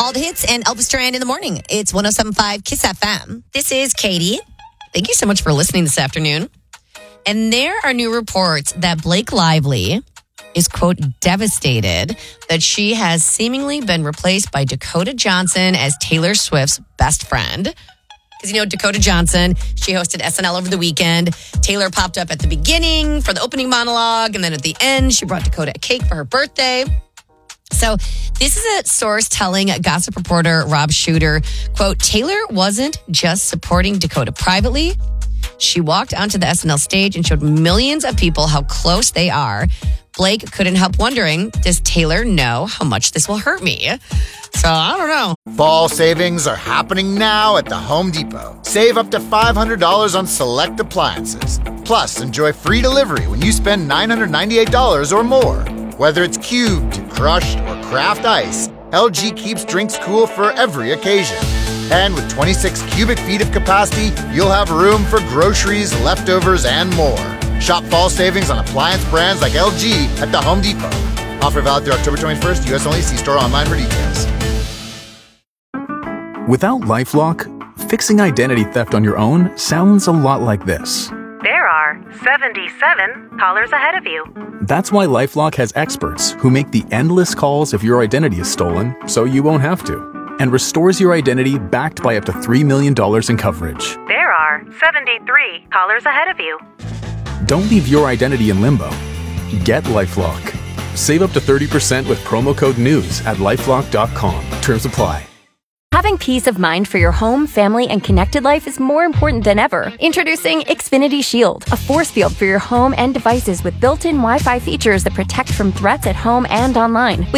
All the hits and Elvis Duran in the morning. It's 107.5 Kiss FM. This is Katie. Thank you so much for listening this afternoon. And there are new reports that Blake Lively is, quote, devastated that she has seemingly been replaced by Dakota Johnson as Taylor Swift's best friend. Because, Dakota Johnson, she hosted SNL over the weekend. Taylor popped up at the beginning for the opening monologue. And then at the end, she brought Dakota a cake for her birthday. So this is a source telling gossip reporter Rob Shooter, quote, Taylor wasn't just supporting Dakota privately. She walked onto the SNL stage and showed millions of people how close they are. Blake couldn't help wondering, does Taylor know how much this will hurt me? So I don't know. Fall savings are happening now at the Home Depot. Save up to $500 on select appliances. Plus, enjoy free delivery when you spend $998 or more. Whether it's cubed, crushed, or craft ice, LG keeps drinks cool for every occasion. And with 26 cubic feet of capacity, you'll have room for groceries, leftovers, and more. Shop fall savings on appliance brands like LG at the Home Depot. Offer valid through October 21st, U.S. only. See store online for details. Without LifeLock, fixing identity theft on your own sounds a lot like this. There are 77 callers ahead of you. That's why LifeLock has experts who make the endless calls if your identity is stolen, so you won't have to, and restores your identity backed by up to $3 million in coverage. There are 73 callers ahead of you. Don't leave your identity in limbo. Get LifeLock. Save up to 30% with promo code NEWS at LifeLock.com. Terms apply. Having peace of mind for your home, family, and connected life is more important than ever. Introducing Xfinity Shield, a force field for your home and devices with built-in Wi-Fi features that protect from threats at home and online. With